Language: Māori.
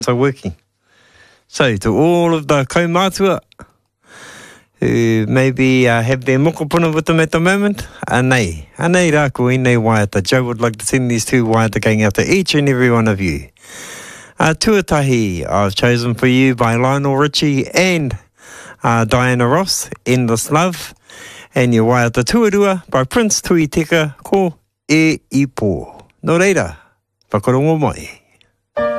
are working. So to all of the kaumātua who maybe have their mokopuna with them at the moment, anei rāko i nei waiata. Joe would like to send these two waiata going out to each and every one of you. Tuatahi I've chosen for you by Lionel Richie and Diana Ross, Endless Love, and your waiata tuarua by Prince Tuiteka ko E Ipo. Nō reira, whakarongo mai.